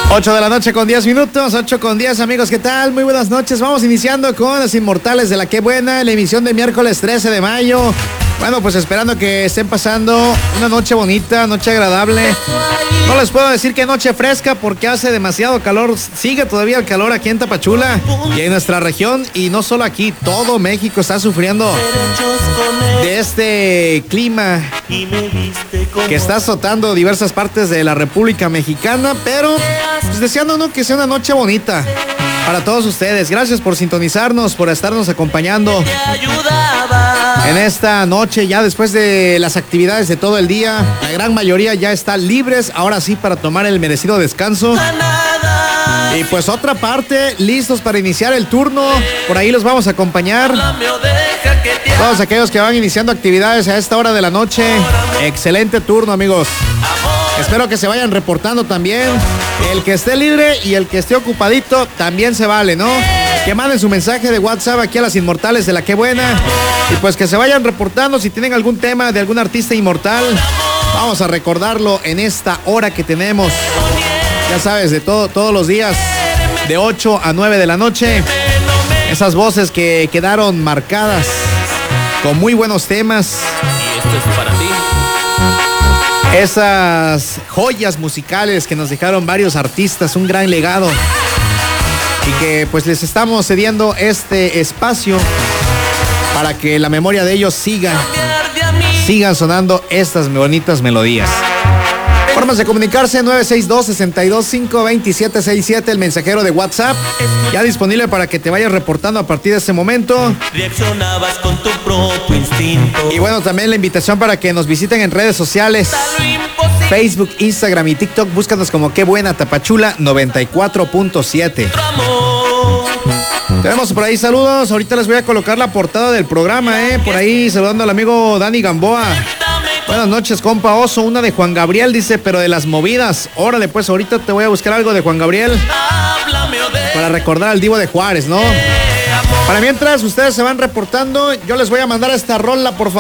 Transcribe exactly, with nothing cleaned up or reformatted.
ocho de la noche con diez minutos, ocho con diez, amigos, ¿qué tal? Muy buenas noches. Vamos iniciando con los Inmortales de la Qué Buena, la emisión de miércoles trece de mayo. Bueno, pues esperando que estén pasando una noche bonita, noche agradable. No les puedo decir que noche fresca porque hace demasiado calor. Sigue todavía el calor aquí en Tapachula y en nuestra región. Y no solo aquí, todo México está sufriendo de este clima que está azotando diversas partes de la República Mexicana. Pero pues deseando, ¿no?, que sea una noche bonita para todos ustedes. Gracias por sintonizarnos, por estarnos acompañando en esta noche, ya después de las actividades de todo el día. La gran mayoría ya está libres, ahora sí, para tomar el merecido descanso. Y pues otra parte, listos para iniciar el turno. Por ahí los vamos a acompañar. Todos aquellos que van iniciando actividades a esta hora de la noche, excelente turno, amigos. Espero que se vayan reportando también. El que esté libre y el que esté ocupadito también se vale, ¿no? Que manden su mensaje de WhatsApp aquí a las Inmortales de la Qué Buena. Y pues que se vayan reportando si tienen algún tema de algún artista inmortal. Vamos a recordarlo en esta hora que tenemos. Ya sabes, de todo, todos los días, de ocho a nueve de la noche. Esas voces que quedaron marcadas con muy buenos temas. Y esto es para ti. Esas joyas musicales que nos dejaron varios artistas, un gran legado. Y que pues les estamos cediendo este espacio para que la memoria de ellos siga, sigan sonando estas bonitas melodías. Formas de comunicarse: nueve seis dos, seis dos cinco, dos siete seis siete, el mensajero de WhatsApp, ya disponible para que te vayas reportando a partir de este momento. Reaccionabas con tu propio instinto. Y bueno, también la invitación para que nos visiten en redes sociales: Facebook, Instagram y TikTok. Búscanos como Qué Buena Tapachula noventa y cuatro punto siete. Tenemos por ahí saludos. Ahorita les voy a colocar la portada del programa, eh. Por ahí saludando al amigo Dani Gamboa. Buenas noches, compa Oso. Una de Juan Gabriel, dice, pero de las movidas. Órale, pues ahorita te voy a buscar algo de Juan Gabriel para recordar al Divo de Juárez, ¿no? Para mientras ustedes se van reportando, yo les voy a mandar esta rola, por favor.